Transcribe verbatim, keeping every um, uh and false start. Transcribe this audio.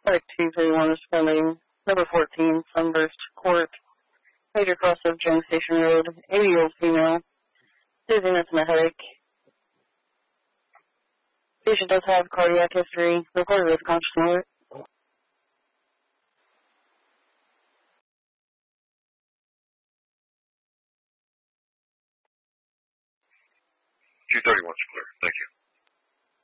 Like two thirty-one responding. Number fourteen, Sunburst Court. Major cross of Jung Station Road. eighty-year-old female. Dizziness and a headache. Patient does have cardiac history. Reported with conscious alert. two thirty-one's clear. Thank you.